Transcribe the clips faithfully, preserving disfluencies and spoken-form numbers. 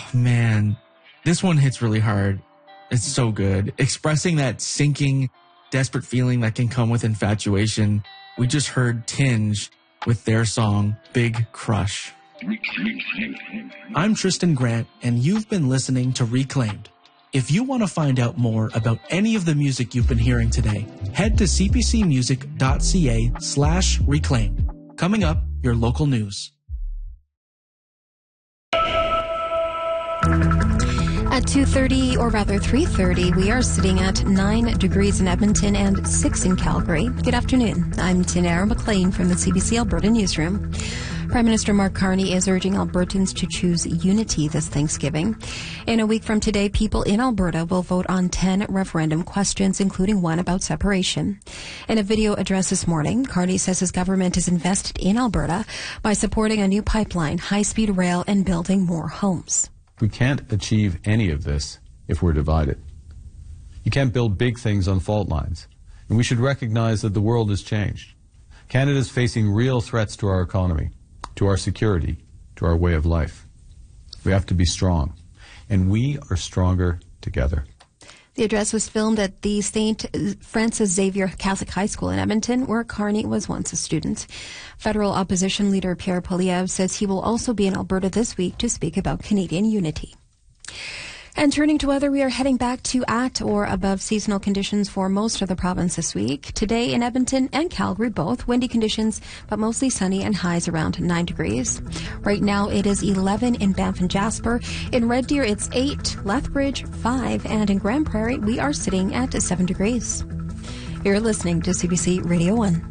man, this one hits really hard. It's so good. Expressing that sinking, desperate feeling that can come with infatuation. We just heard Tinge with their song, Big Crush. I'm Tristan Grant, and you've been listening to Reclaimed. If you want to find out more about any of the music you've been hearing today, head to cpcmusic.ca slash reclaimed. Coming up, your local news. At two thirty, or rather three thirty, we are sitting at nine degrees in Edmonton and six in Calgary. Good afternoon. I'm Tinara McLean from the C B C Alberta Newsroom. Prime Minister Mark Carney is urging Albertans to choose unity this Thanksgiving. In a week from today, people in Alberta will vote on ten referendum questions, including one about separation. In a video address this morning, Carney says his government is invested in Alberta by supporting a new pipeline, high-speed rail, and building more homes. We can't achieve any of this if we're divided. You can't build big things on fault lines. And we should recognize that the world has changed. Canada is facing real threats to our economy, to our security, to our way of life. We have to be strong. And we are stronger together. The address was filmed at the Saint Francis Xavier Catholic High School in Edmonton, where Carney was once a student. Federal opposition leader Pierre Poilievre says he will also be in Alberta this week to speak about Canadian unity. And turning to weather, we are heading back to at or above seasonal conditions for most of the province this week. Today in Edmonton and Calgary, both windy conditions, but mostly sunny and highs around nine degrees. Right now it is eleven in Banff and Jasper. In Red Deer, it's eight, Lethbridge, five, and in Grand Prairie, we are sitting at seven degrees. You're listening to C B C Radio one.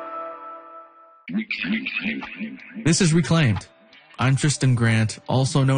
This is Reclaimed. I'm Tristan Grant, also known